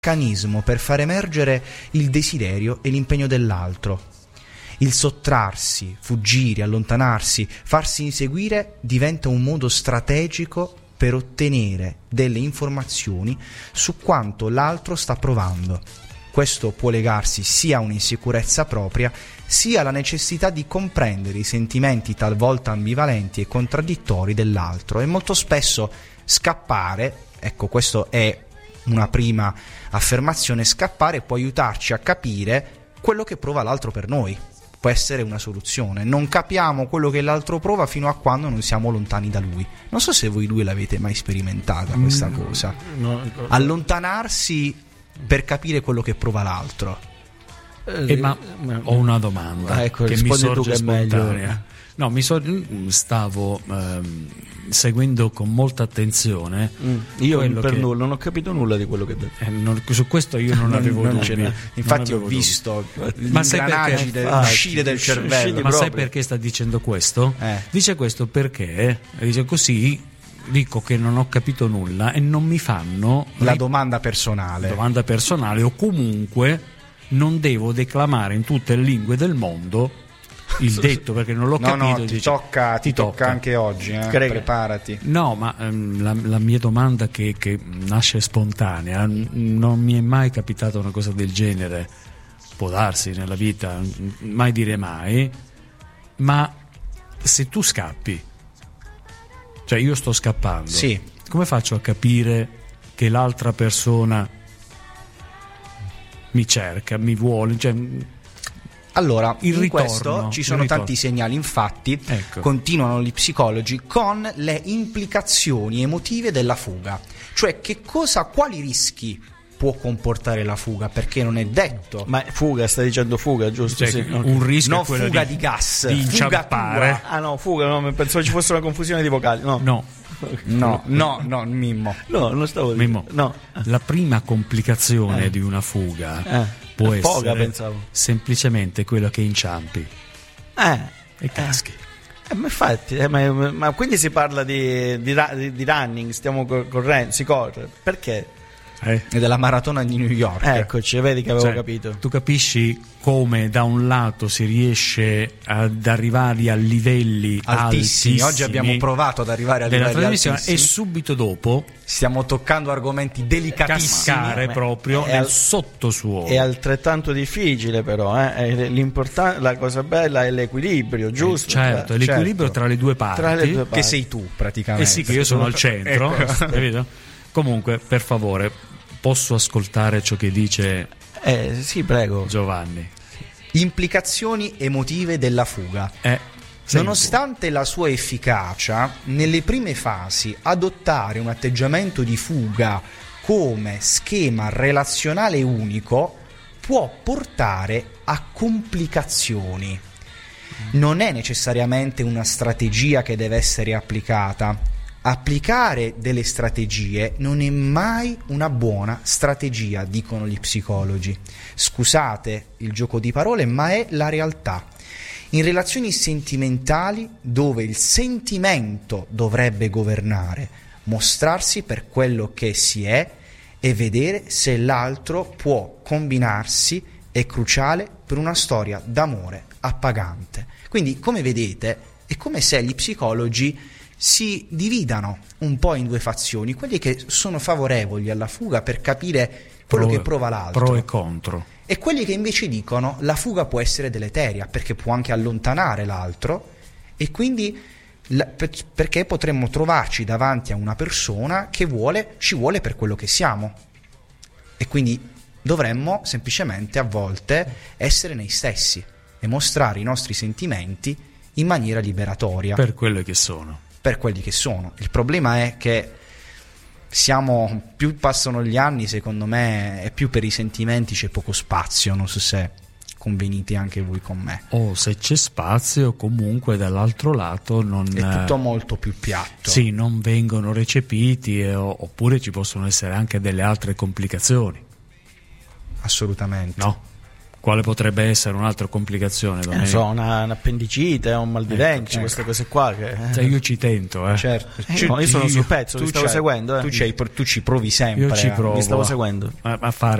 meccanismo per far emergere il desiderio e l'impegno dell'altro. Il sottrarsi, fuggire, allontanarsi, farsi inseguire diventa un modo strategico per ottenere delle informazioni su quanto l'altro sta provando. Questo può legarsi sia a un'insicurezza propria, sia alla necessità di comprendere i sentimenti talvolta ambivalenti e contraddittori dell'altro, e molto spesso scappare, ecco, questo è una prima affermazione, scappare può aiutarci a capire quello che prova l'altro per noi. Può essere una soluzione. Non capiamo quello che l'altro prova fino a quando non siamo lontani da lui. Non so se voi due l'avete mai sperimentata questa cosa. Allontanarsi per capire quello che prova l'altro. Ma ho una domanda che mi sorge spontanea. No, stavo seguendo con molta attenzione. Io per nulla non ho capito nulla di quello che detto. Su questo io non avevo dubbi. Infatti ho visto l'ingranaggi uscire del cervello. Ma sai perché sta dicendo questo? Dice questo perché dice così. Dico che non ho capito nulla e non mi fanno la domanda personale o comunque non devo declamare in tutte le lingue del mondo il detto, perché non l'ho capito. No, ti tocca anche oggi, preparati. No, ma la mia domanda che nasce spontanea, non mi è mai capitata una cosa del genere, può darsi nella vita, mai dire mai, ma se tu scappi, cioè io sto scappando, sì, come faccio a capire che l'altra persona mi cerca, mi vuole, cioè... Allora, in ritorno, questo ci sono tanti segnali, infatti, continuano gli psicologi con le implicazioni emotive della fuga, cioè quali rischi può comportare la fuga, perché non è detto. Ma fuga, stai dicendo fuga, giusto? Cioè, sì, un rischio non fuga di gas, di inciampare. Fuga, no, pensavo ci fosse una confusione di vocali. No, Mimmo. No, non stavo dicendo. No. La prima complicazione di una fuga può essere semplicemente quello che inciampi e caschi. Ma infatti, ma quindi si parla di running, stiamo correndo, si corre, perché? E della maratona di New York. Eccoci, vedi che avevo capito. Tu capisci come da un lato si riesce ad arrivare a livelli altissimi. Oggi abbiamo provato ad arrivare a livelli altissimi e subito dopo stiamo toccando argomenti delicatissimi, cascare proprio nel sottosuolo. È altrettanto difficile, però la cosa bella è l'equilibrio, giusto? Certo, l'equilibrio tra le due parti, che sei tu praticamente. Sì, che io sono al centro, capito? Comunque, per favore, posso ascoltare ciò che dice sì, prego, Giovanni. Implicazioni emotive della fuga. Nonostante la sua efficacia, nelle prime fasi adottare un atteggiamento di fuga come schema relazionale unico può portare a complicazioni. Non è necessariamente una strategia che deve essere applicata. Applicare delle strategie non è mai una buona strategia, dicono gli psicologi. Scusate il gioco di parole, ma è la realtà. In relazioni sentimentali, dove il sentimento dovrebbe governare, mostrarsi per quello che si è e vedere se l'altro può combinarsi è cruciale per una storia d'amore appagante. Quindi, come vedete, è come se gli psicologi si dividano un po' in due fazioni, quelli che sono favorevoli alla fuga per capire quello che prova l'altro, pro e contro, e quelli che invece dicono la fuga può essere deleteria perché può anche allontanare l'altro, e quindi perché potremmo trovarci davanti a una persona che ci vuole per quello che siamo, e quindi dovremmo semplicemente a volte essere noi stessi e mostrare i nostri sentimenti in maniera liberatoria per quelli che sono. Il problema è che più passano gli anni, secondo me, e più per i sentimenti c'è poco spazio. Non so se convenite anche voi con me. O se c'è spazio, comunque dall'altro lato è tutto molto più piatto. Sì, non vengono recepiti, oppure ci possono essere anche delle altre complicazioni. Assolutamente. No? quale potrebbe essere un'altra complicazione? Non so, un'appendicite, un mal di denti, queste cose qua. Io ci tento, certo. Io sono sul pezzo, ti stavo seguendo. Tu ci provi sempre. Io ci provo mi stavo seguendo a fare